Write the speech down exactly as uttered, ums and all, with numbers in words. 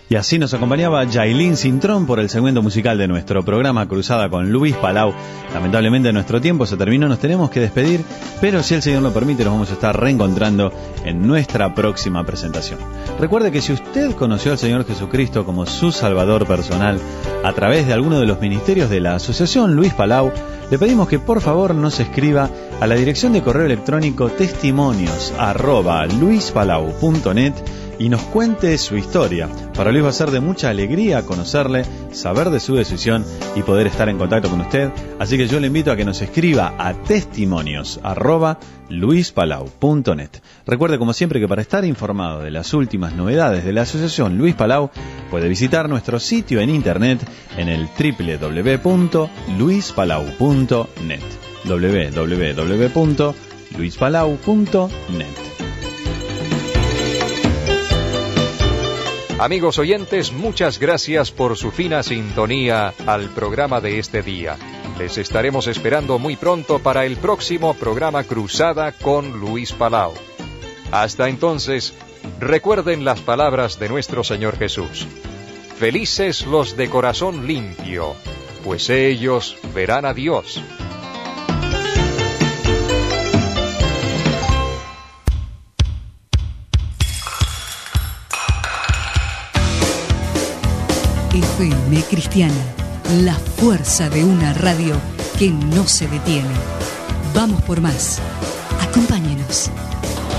Y así nos acompañaba Yailin Cintrón por el segmento musical de nuestro programa Cruzada con Luis Palau. Lamentablemente nuestro tiempo se terminó, nos tenemos que despedir, pero si el Señor lo permite nos vamos a estar reencontrando en nuestra próxima presentación. Recuerde que si usted conoció al Señor Jesucristo como su Salvador personal a través de alguno de los ministerios de la Asociación Luis Palau, le pedimos que por favor nos escriba a la dirección de correo electrónico testimonios arroba luispalau punto net y nos cuente su historia. Para Luis va a ser de mucha alegría conocerle, saber de su decisión y poder estar en contacto con usted. Así que yo le invito a que nos escriba a testimonios arroba luispalau punto net. Recuerde como siempre que para estar informado de las últimas novedades de la Asociación Luis Palau puede visitar nuestro sitio en internet en el doble u doble u doble u punto luispalau punto net. doble u doble u doble u punto luispalau punto net. Amigos oyentes, muchas gracias por su fina sintonía al programa de este día. Les estaremos esperando muy pronto para el próximo programa Cruzada con Luis Palau. Hasta entonces, recuerden las palabras de nuestro Señor Jesús. Felices los de corazón limpio, pues ellos verán a Dios. F M Cristiana, la fuerza de una radio que no se detiene. Vamos por más. Acompáñenos.